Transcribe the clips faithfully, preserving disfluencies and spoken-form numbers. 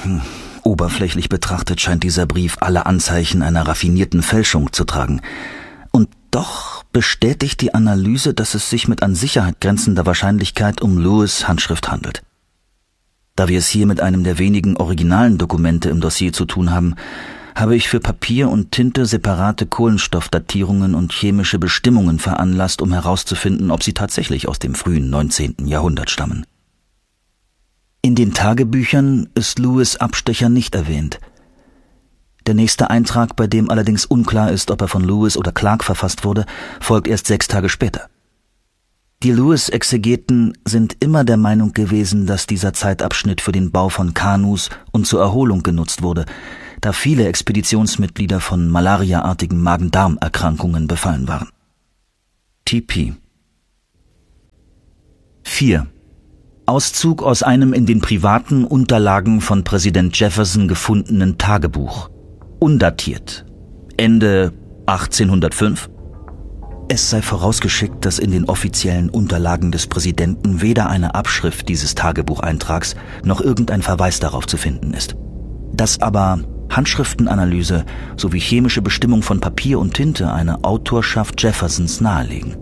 Hm. Oberflächlich betrachtet scheint dieser Brief alle Anzeichen einer raffinierten Fälschung zu tragen. Und doch bestätigt die Analyse, dass es sich mit an Sicherheit grenzender Wahrscheinlichkeit um Lewis' Handschrift handelt. Da wir es hier mit einem der wenigen originalen Dokumente im Dossier zu tun haben, habe ich für Papier und Tinte separate Kohlenstoffdatierungen und chemische Bestimmungen veranlasst, um herauszufinden, ob sie tatsächlich aus dem frühen neunzehnten Jahrhundert stammen. In den Tagebüchern ist Lewis' Abstecher nicht erwähnt. Der nächste Eintrag, bei dem allerdings unklar ist, ob er von Lewis oder Clark verfasst wurde, folgt erst sechs Tage später. Die Lewis-Exegeten sind immer der Meinung gewesen, dass dieser Zeitabschnitt für den Bau von Kanus und zur Erholung genutzt wurde, da viele Expeditionsmitglieder von malariaartigen Magen-Darm-Erkrankungen befallen waren. T P vier. Auszug aus einem in den privaten Unterlagen von Präsident Jefferson gefundenen Tagebuch. Undatiert. Ende achtzehnhundertfünf. Es sei vorausgeschickt, dass in den offiziellen Unterlagen des Präsidenten weder eine Abschrift dieses Tagebucheintrags noch irgendein Verweis darauf zu finden ist. Dass aber Handschriftenanalyse sowie chemische Bestimmung von Papier und Tinte eine Autorschaft Jeffersons nahelegen.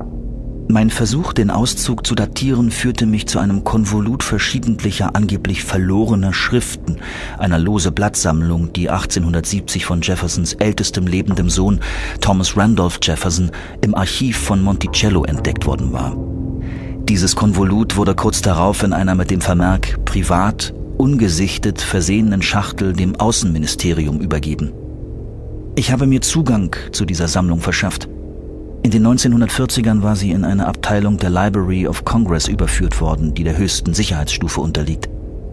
Mein Versuch, den Auszug zu datieren, führte mich zu einem Konvolut verschiedentlicher angeblich verlorener Schriften, einer lose Blattsammlung, die achtzehnhundertsiebzig von Jeffersons ältestem lebendem Sohn Thomas Randolph Jefferson im Archiv von Monticello entdeckt worden war. Dieses Konvolut wurde kurz darauf in einer mit dem Vermerk »Privat« ungesichtet versehenen Schachtel dem Außenministerium übergeben. Ich habe mir Zugang zu dieser Sammlung verschafft. In den neunzehnhundertvierzigern war sie in eine Abteilung der Library of Congress überführt worden, die der höchsten Sicherheitsstufe unterliegt.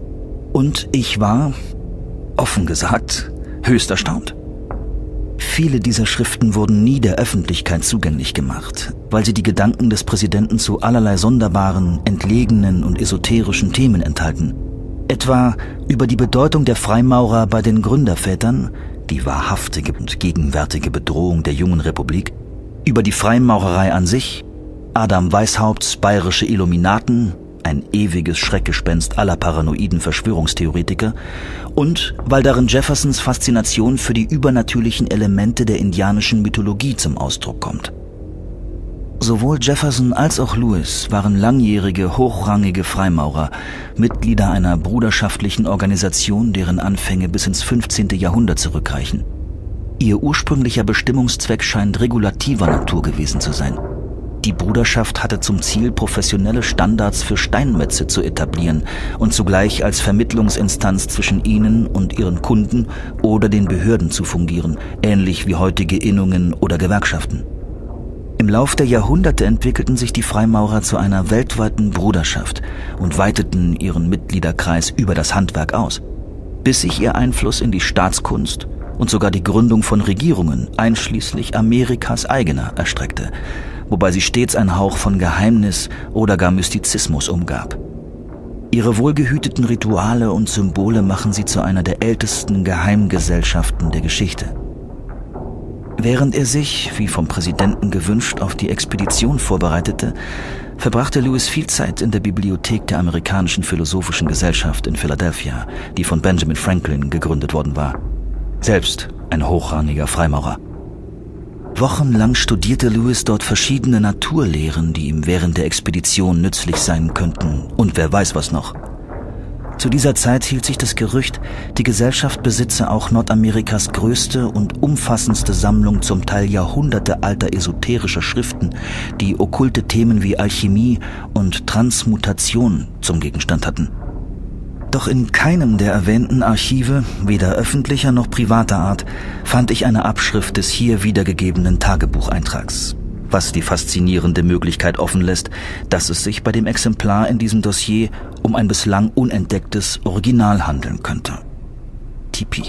Und ich war, offen gesagt, höchst erstaunt. Viele dieser Schriften wurden nie der Öffentlichkeit zugänglich gemacht, weil sie die Gedanken des Präsidenten zu allerlei sonderbaren, entlegenen und esoterischen Themen enthalten. Etwa über die Bedeutung der Freimaurer bei den Gründervätern, die wahrhaftige und gegenwärtige Bedrohung der jungen Republik, über die Freimaurerei an sich, Adam Weishaupts bayerische Illuminaten, ein ewiges Schreckgespenst aller paranoiden Verschwörungstheoretiker, und weil darin Jeffersons Faszination für die übernatürlichen Elemente der indianischen Mythologie zum Ausdruck kommt. Sowohl Jefferson als auch Lewis waren langjährige, hochrangige Freimaurer, Mitglieder einer bruderschaftlichen Organisation, deren Anfänge bis ins fünfzehnte Jahrhundert zurückreichen. Ihr ursprünglicher Bestimmungszweck scheint regulativer Natur gewesen zu sein. Die Bruderschaft hatte zum Ziel, professionelle Standards für Steinmetze zu etablieren und zugleich als Vermittlungsinstanz zwischen ihnen und ihren Kunden oder den Behörden zu fungieren, ähnlich wie heutige Innungen oder Gewerkschaften. Im Lauf der Jahrhunderte entwickelten sich die Freimaurer zu einer weltweiten Bruderschaft und weiteten ihren Mitgliederkreis über das Handwerk aus, bis sich ihr Einfluss in die Staatskunst und sogar die Gründung von Regierungen, einschließlich Amerikas eigener, erstreckte, wobei sie stets ein Hauch von Geheimnis oder gar Mystizismus umgab. Ihre wohlgehüteten Rituale und Symbole machen sie zu einer der ältesten Geheimgesellschaften der Geschichte. Während er sich, wie vom Präsidenten gewünscht, auf die Expedition vorbereitete, verbrachte Lewis viel Zeit in der Bibliothek der Amerikanischen Philosophischen Gesellschaft in Philadelphia, die von Benjamin Franklin gegründet worden war. Selbst ein hochrangiger Freimaurer. Wochenlang studierte Lewis dort verschiedene Naturlehren, die ihm während der Expedition nützlich sein könnten, und wer weiß was noch. Zu dieser Zeit hielt sich das Gerücht, die Gesellschaft besitze auch Nordamerikas größte und umfassendste Sammlung zum Teil jahrhundertealter esoterischer Schriften, die okkulte Themen wie Alchemie und Transmutation zum Gegenstand hatten. Doch in keinem der erwähnten Archive, weder öffentlicher noch privater Art, fand ich eine Abschrift des hier wiedergegebenen Tagebucheintrags, was die faszinierende Möglichkeit offen lässt, dass es sich bei dem Exemplar in diesem Dossier um ein bislang unentdecktes Original handeln könnte. T P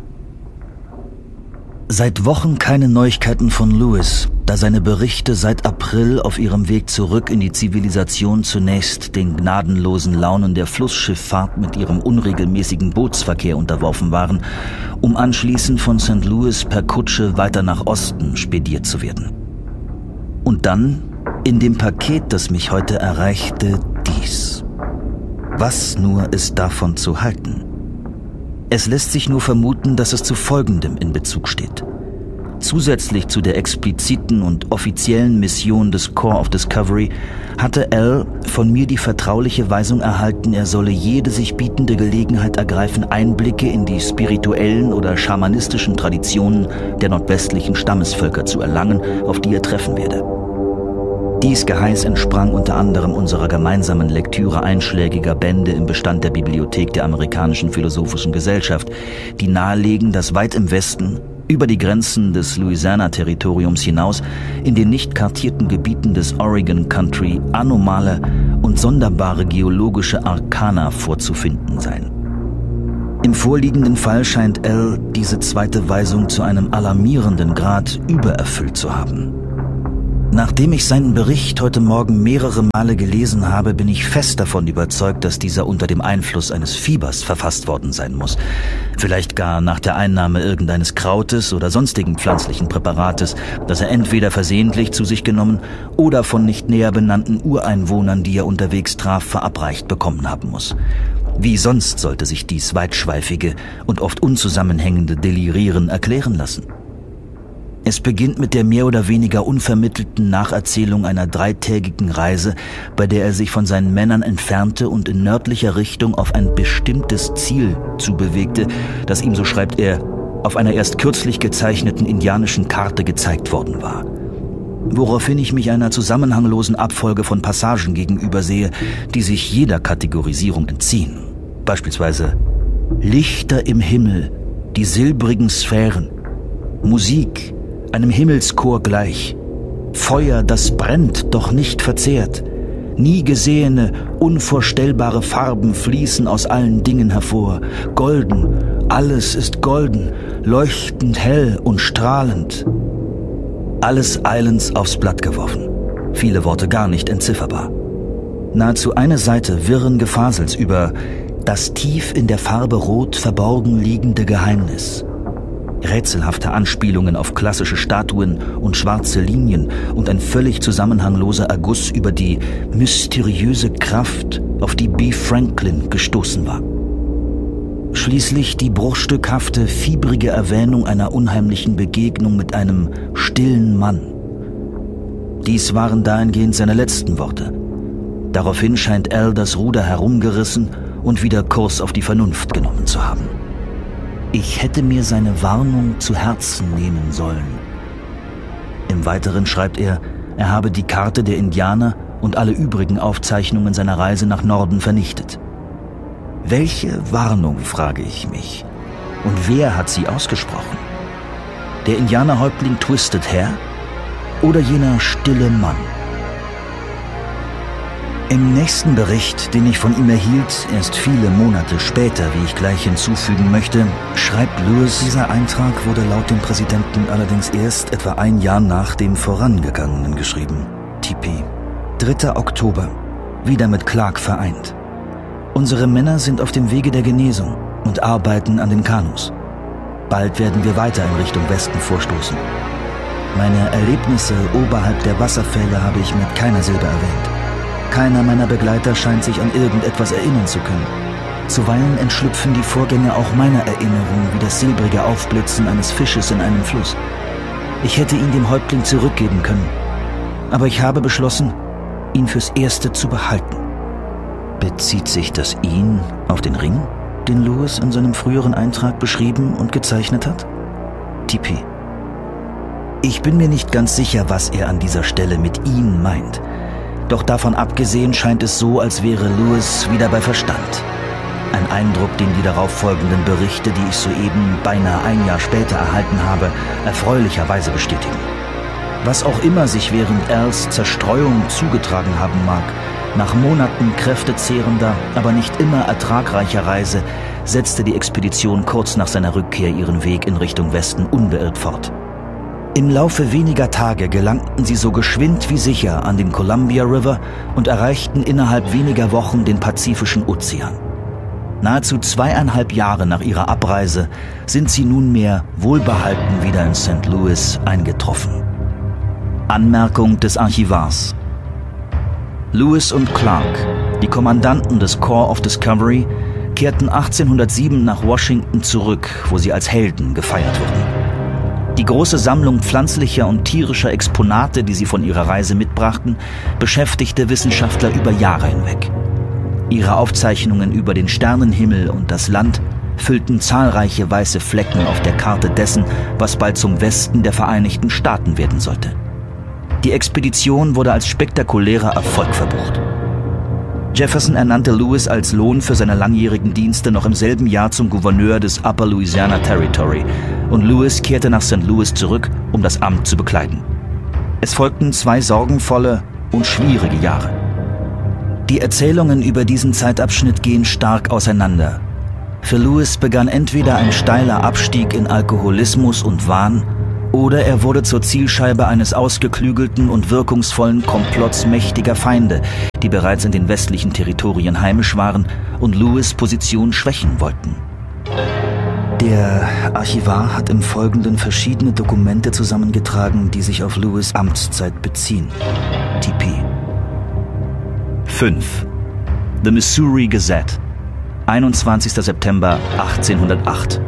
Seit Wochen keine Neuigkeiten von Lewis, da seine Berichte seit April auf ihrem Weg zurück in die Zivilisation zunächst den gnadenlosen Launen der Flussschifffahrt mit ihrem unregelmäßigen Bootsverkehr unterworfen waren, um anschließend von Sankt Louis per Kutsche weiter nach Osten spediert zu werden. Und dann, in dem Paket, das mich heute erreichte, dies. Was nur ist davon zu halten? Es lässt sich nur vermuten, dass es zu Folgendem in Bezug steht. Zusätzlich zu der expliziten und offiziellen Mission des Corps of Discovery hatte Al von mir die vertrauliche Weisung erhalten, er solle jede sich bietende Gelegenheit ergreifen, Einblicke in die spirituellen oder schamanistischen Traditionen der nordwestlichen Stammesvölker zu erlangen, auf die er treffen werde. Dies Geheiß entsprang unter anderem unserer gemeinsamen Lektüre einschlägiger Bände im Bestand der Bibliothek der Amerikanischen Philosophischen Gesellschaft, die nahelegen, dass weit im Westen, über die Grenzen des Louisiana-Territoriums hinaus, in den nicht kartierten Gebieten des Oregon Country anomale und sonderbare geologische Arkana vorzufinden seien. Im vorliegenden Fall scheint Al diese zweite Weisung zu einem alarmierenden Grad übererfüllt zu haben. Nachdem ich seinen Bericht heute Morgen mehrere Male gelesen habe, bin ich fest davon überzeugt, dass dieser unter dem Einfluss eines Fiebers verfasst worden sein muss. Vielleicht gar nach der Einnahme irgendeines Krautes oder sonstigen pflanzlichen Präparates, das er entweder versehentlich zu sich genommen oder von nicht näher benannten Ureinwohnern, die er unterwegs traf, verabreicht bekommen haben muss. Wie sonst sollte sich dies weitschweifige und oft unzusammenhängende Delirieren erklären lassen? Es beginnt mit der mehr oder weniger unvermittelten Nacherzählung einer dreitägigen Reise, bei der er sich von seinen Männern entfernte und in nördlicher Richtung auf ein bestimmtes Ziel zubewegte, das ihm, so schreibt er, auf einer erst kürzlich gezeichneten indianischen Karte gezeigt worden war. Woraufhin ich mich einer zusammenhanglosen Abfolge von Passagen gegenübersehe, die sich jeder Kategorisierung entziehen. Beispielsweise Lichter im Himmel, die silbrigen Sphären, Musik, einem Himmelschor gleich, Feuer, das brennt, doch nicht verzehrt, nie gesehene, unvorstellbare Farben fließen aus allen Dingen hervor, golden, alles ist golden, leuchtend hell und strahlend. Alles eilends aufs Blatt geworfen, viele Worte gar nicht entzifferbar. Nahezu eine Seite wirren Gefasels über das tief in der Farbe Rot verborgen liegende Geheimnis. Rätselhafte Anspielungen auf klassische Statuen und schwarze Linien und ein völlig zusammenhangloser Erguss über die mysteriöse Kraft, auf die B. Franklin gestoßen war. Schließlich die bruchstückhafte, fiebrige Erwähnung einer unheimlichen Begegnung mit einem stillen Mann. Dies waren dahingehend seine letzten Worte. Daraufhin scheint Al das Ruder herumgerissen und wieder Kurs auf die Vernunft genommen zu haben. Ich hätte mir seine Warnung zu Herzen nehmen sollen. Im Weiteren schreibt er, er habe die Karte der Indianer und alle übrigen Aufzeichnungen seiner Reise nach Norden vernichtet. Welche Warnung, frage ich mich. Und wer hat sie ausgesprochen? Der Indianerhäuptling Twisted Hair oder jener stille Mann? Im nächsten Bericht, den ich von ihm erhielt, erst viele Monate später, wie ich gleich hinzufügen möchte, schreibt Lewis, dieser Eintrag wurde laut dem Präsidenten allerdings erst etwa ein Jahr nach dem vorangegangenen geschrieben. T P. dritter Oktober. Wieder mit Clark vereint. Unsere Männer sind auf dem Wege der Genesung und arbeiten an den Kanus. Bald werden wir weiter in Richtung Westen vorstoßen. Meine Erlebnisse oberhalb der Wasserfälle habe ich mit keiner Silbe erwähnt. Keiner meiner Begleiter scheint sich an irgendetwas erinnern zu können. Zuweilen entschlüpfen die Vorgänge auch meiner Erinnerung wie das silbrige Aufblitzen eines Fisches in einem Fluss. Ich hätte ihn dem Häuptling zurückgeben können, aber ich habe beschlossen, ihn fürs Erste zu behalten. Bezieht sich das ihn auf den Ring, den Lewis in seinem früheren Eintrag beschrieben und gezeichnet hat? T P. Ich bin mir nicht ganz sicher, was er an dieser Stelle mit ihn meint. Doch davon abgesehen scheint es so, als wäre Lewis wieder bei Verstand. Ein Eindruck, den die darauffolgenden Berichte, die ich soeben beinahe ein Jahr später erhalten habe, erfreulicherweise bestätigen. Was auch immer sich während Als Zerstreuung zugetragen haben mag, nach Monaten kräftezehrender, aber nicht immer ertragreicher Reise, setzte die Expedition kurz nach seiner Rückkehr ihren Weg in Richtung Westen unbeirrt fort. Im Laufe weniger Tage gelangten sie so geschwind wie sicher an den Columbia River und erreichten innerhalb weniger Wochen den Pazifischen Ozean. Nahezu zweieinhalb Jahre nach ihrer Abreise sind sie nunmehr wohlbehalten wieder in Sankt Louis eingetroffen. Anmerkung des Archivars: Lewis und Clark, die Kommandanten des Corps of Discovery, kehrten achtzehnhundertsieben nach Washington zurück, wo sie als Helden gefeiert wurden. Die große Sammlung pflanzlicher und tierischer Exponate, die sie von ihrer Reise mitbrachten, beschäftigte Wissenschaftler über Jahre hinweg. Ihre Aufzeichnungen über den Sternenhimmel und das Land füllten zahlreiche weiße Flecken auf der Karte dessen, was bald zum Westen der Vereinigten Staaten werden sollte. Die Expedition wurde als spektakulärer Erfolg verbucht. Jefferson ernannte Lewis als Lohn für seine langjährigen Dienste noch im selben Jahr zum Gouverneur des Upper Louisiana Territory und Lewis kehrte nach Sankt Louis zurück, um das Amt zu bekleiden. Es folgten zwei sorgenvolle und schwierige Jahre. Die Erzählungen über diesen Zeitabschnitt gehen stark auseinander. Für Lewis begann entweder ein steiler Abstieg in Alkoholismus und Wahn, oder er wurde zur Zielscheibe eines ausgeklügelten und wirkungsvollen Komplotts mächtiger Feinde, die bereits in den westlichen Territorien heimisch waren und Lewis' Position schwächen wollten. Der Archivar hat im Folgenden verschiedene Dokumente zusammengetragen, die sich auf Lewis' Amtszeit beziehen. T P. fünf. The Missouri Gazette, einundzwanzigster September achtzehnhundertacht.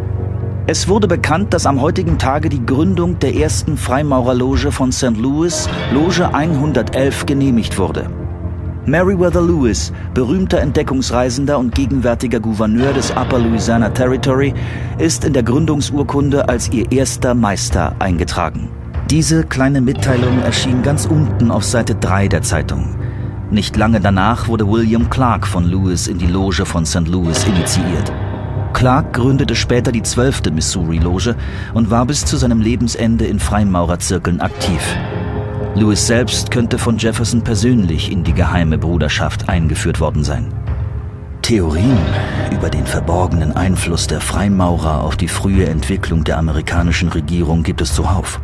Es wurde bekannt, dass am heutigen Tage die Gründung der ersten Freimaurerloge von Sankt Louis, Loge hundertelf, genehmigt wurde. Meriwether Lewis, berühmter Entdeckungsreisender und gegenwärtiger Gouverneur des Upper Louisiana Territory, ist in der Gründungsurkunde als ihr erster Meister eingetragen. Diese kleine Mitteilung erschien ganz unten auf Seite drei der Zeitung. Nicht lange danach wurde William Clark von Lewis in die Loge von Sankt Louis initiiert. Clark gründete später die zwölfte Missouri-Loge und war bis zu seinem Lebensende in Freimaurerzirkeln aktiv. Lewis selbst könnte von Jefferson persönlich in die geheime Bruderschaft eingeführt worden sein. Theorien über den verborgenen Einfluss der Freimaurer auf die frühe Entwicklung der amerikanischen Regierung gibt es zuhauf.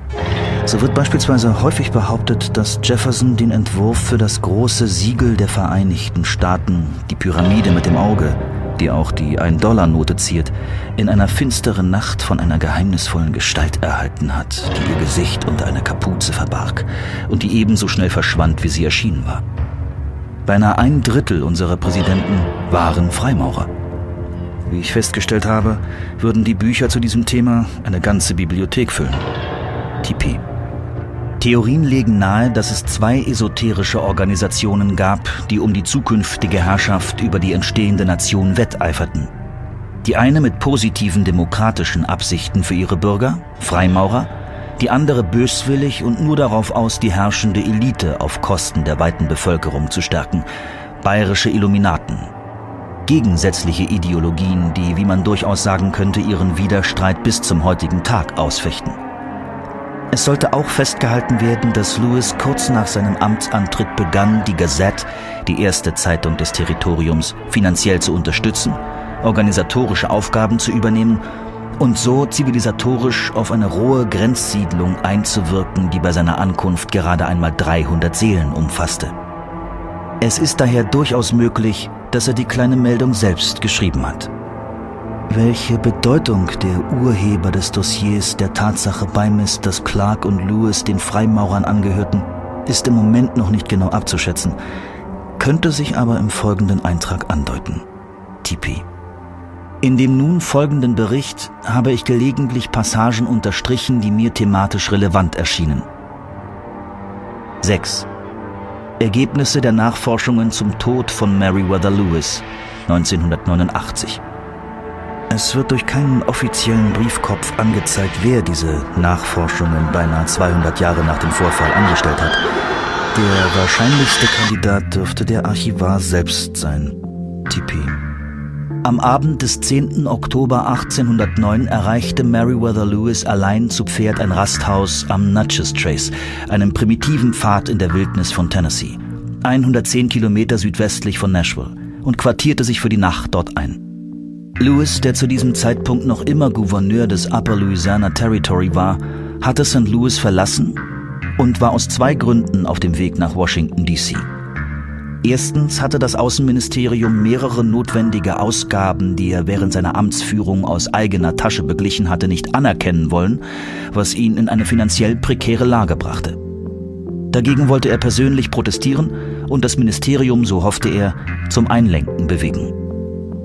So wird beispielsweise häufig behauptet, dass Jefferson den Entwurf für das große Siegel der Vereinigten Staaten, die Pyramide mit dem Auge, die auch die ein-Dollar-Note ziert, in einer finsteren Nacht von einer geheimnisvollen Gestalt erhalten hat, die ihr Gesicht unter einer Kapuze verbarg und die ebenso schnell verschwand, wie sie erschienen war. Beinahe ein Drittel unserer Präsidenten waren Freimaurer. Wie ich festgestellt habe, würden die Bücher zu diesem Thema eine ganze Bibliothek füllen. T P. Theorien legen nahe, dass es zwei esoterische Organisationen gab, die um die zukünftige Herrschaft über die entstehende Nation wetteiferten. Die eine mit positiven demokratischen Absichten für ihre Bürger, Freimaurer, die andere böswillig und nur darauf aus, die herrschende Elite auf Kosten der weiten Bevölkerung zu stärken, bayerische Illuminaten. Gegensätzliche Ideologien, die, wie man durchaus sagen könnte, ihren Widerstreit bis zum heutigen Tag ausfechten. Es sollte auch festgehalten werden, dass Lewis kurz nach seinem Amtsantritt begann, die Gazette, die erste Zeitung des Territoriums, finanziell zu unterstützen, organisatorische Aufgaben zu übernehmen und so zivilisatorisch auf eine rohe Grenzsiedlung einzuwirken, die bei seiner Ankunft gerade einmal dreihundert Seelen umfasste. Es ist daher durchaus möglich, dass er die kleine Meldung selbst geschrieben hat. Welche Bedeutung der Urheber des Dossiers der Tatsache beimisst, dass Clark und Lewis den Freimaurern angehörten, ist im Moment noch nicht genau abzuschätzen, könnte sich aber im folgenden Eintrag andeuten. T P. In dem nun folgenden Bericht habe ich gelegentlich Passagen unterstrichen, die mir thematisch relevant erschienen. sechs. Ergebnisse der Nachforschungen zum Tod von Meriwether Lewis, neunzehnhundertneunundachtzig. Es wird durch keinen offiziellen Briefkopf angezeigt, wer diese Nachforschungen beinahe zweihundert Jahre nach dem Vorfall angestellt hat. Der wahrscheinlichste Kandidat dürfte der Archivar selbst sein. T P. Am Abend des zehnten Oktober achtzehnhundertneun erreichte Meriwether Lewis allein zu Pferd ein Rasthaus am Natchez Trace, einem primitiven Pfad in der Wildnis von Tennessee, hundertzehn Kilometer südwestlich von Nashville, und quartierte sich für die Nacht dort ein. Lewis, der zu diesem Zeitpunkt noch immer Gouverneur des Upper Louisiana Territory war, hatte Sankt Louis verlassen und war aus zwei Gründen auf dem Weg nach Washington D C Erstens hatte das Außenministerium mehrere notwendige Ausgaben, die er während seiner Amtsführung aus eigener Tasche beglichen hatte, nicht anerkennen wollen, was ihn in eine finanziell prekäre Lage brachte. Dagegen wollte er persönlich protestieren und das Ministerium, so hoffte er, zum Einlenken bewegen.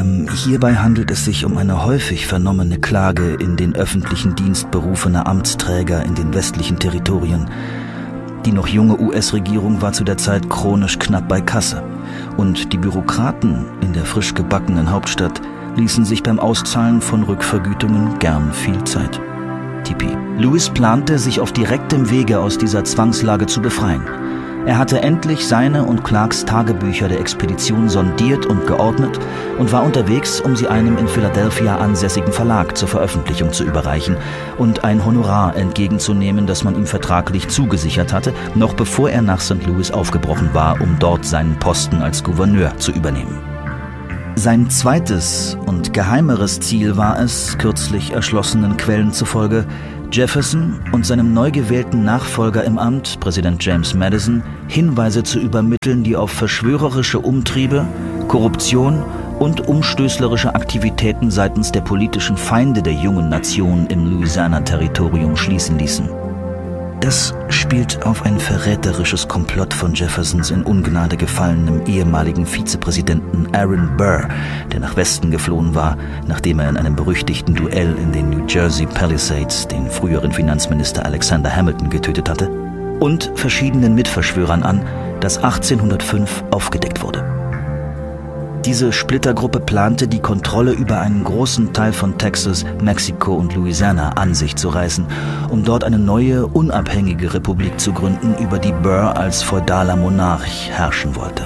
Ähm, hierbei handelt es sich um eine häufig vernommene Klage in den öffentlichen Dienst berufener Amtsträger in den westlichen Territorien. Die noch junge U S-Regierung war zu der Zeit chronisch knapp bei Kasse und die Bürokraten in der frisch gebackenen Hauptstadt ließen sich beim Auszahlen von Rückvergütungen gern viel Zeit. Tipi. Lewis plante, sich auf direktem Wege aus dieser Zwangslage zu befreien. Er hatte endlich seine und Clarks Tagebücher der Expedition sondiert und geordnet und war unterwegs, um sie einem in Philadelphia ansässigen Verlag zur Veröffentlichung zu überreichen und ein Honorar entgegenzunehmen, das man ihm vertraglich zugesichert hatte, noch bevor er nach Sankt Louis aufgebrochen war, um dort seinen Posten als Gouverneur zu übernehmen. Sein zweites und geheimeres Ziel war es, kürzlich erschlossenen Quellen zufolge, Jefferson und seinem neu gewählten Nachfolger im Amt, Präsident James Madison, Hinweise zu übermitteln, die auf verschwörerische Umtriebe, Korruption und umstößlerische Aktivitäten seitens der politischen Feinde der jungen Nation im Louisiana-Territorium schließen ließen. Das spielt auf ein verräterisches Komplott von Jeffersons in Ungnade gefallenem ehemaligen Vizepräsidenten Aaron Burr, der nach Westen geflohen war, nachdem er in einem berüchtigten Duell in den New Jersey Palisades den früheren Finanzminister Alexander Hamilton getötet hatte, und verschiedenen Mitverschwörern an, das achtzehnhundertfünf aufgedeckt wurde. Diese Splittergruppe plante, die Kontrolle über einen großen Teil von Texas, Mexiko und Louisiana an sich zu reißen, um dort eine neue, unabhängige Republik zu gründen, über die Burr als feudaler Monarch herrschen wollte.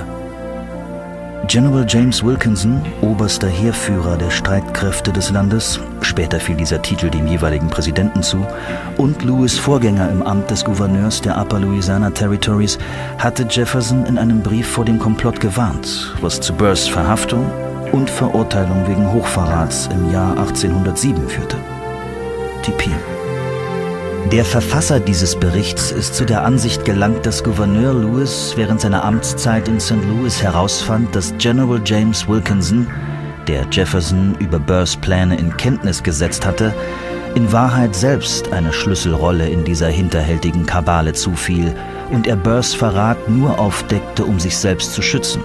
General James Wilkinson, oberster Heerführer der Streitkräfte des Landes, später fiel dieser Titel dem jeweiligen Präsidenten zu, und Lewis' Vorgänger im Amt des Gouverneurs der Upper Louisiana Territories, hatte Jefferson in einem Brief vor dem Komplott gewarnt, was zu Burrs Verhaftung und Verurteilung wegen Hochverrats im Jahr achtzehnhundertsieben führte. Tipi. Der Verfasser dieses Berichts ist zu der Ansicht gelangt, dass Gouverneur Lewis während seiner Amtszeit in Sankt Louis herausfand, dass General James Wilkinson, der Jefferson über Burrs Pläne in Kenntnis gesetzt hatte, in Wahrheit selbst eine Schlüsselrolle in dieser hinterhältigen Kabale zufiel und er Burrs Verrat nur aufdeckte, um sich selbst zu schützen.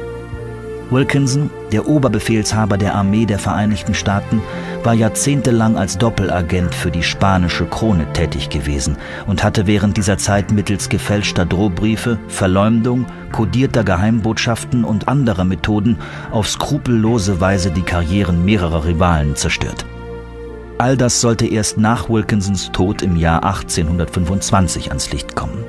Wilkinson, der Oberbefehlshaber der Armee der Vereinigten Staaten, war jahrzehntelang als Doppelagent für die spanische Krone tätig gewesen und hatte während dieser Zeit mittels gefälschter Drohbriefe, Verleumdung, kodierter Geheimbotschaften und anderer Methoden auf skrupellose Weise die Karrieren mehrerer Rivalen zerstört. All das sollte erst nach Wilkinsons Tod im Jahr achtzehnhundertfünfundzwanzig ans Licht kommen.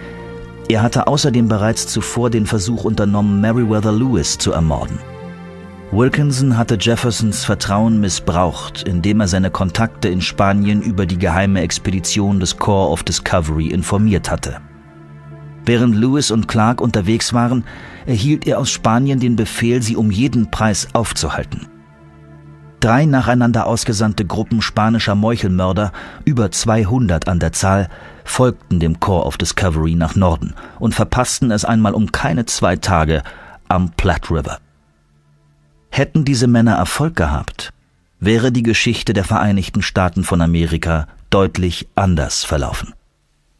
Er hatte außerdem bereits zuvor den Versuch unternommen, Meriwether Lewis zu ermorden. Wilkinson hatte Jeffersons Vertrauen missbraucht, indem er seine Kontakte in Spanien über die geheime Expedition des Corps of Discovery informiert hatte. Während Lewis und Clark unterwegs waren, erhielt er aus Spanien den Befehl, sie um jeden Preis aufzuhalten. Drei nacheinander ausgesandte Gruppen spanischer Meuchelmörder, über zweihundert an der Zahl, folgten dem Corps of Discovery nach Norden und verpassten es einmal um keine zwei Tage am Platte River. Hätten diese Männer Erfolg gehabt, wäre die Geschichte der Vereinigten Staaten von Amerika deutlich anders verlaufen.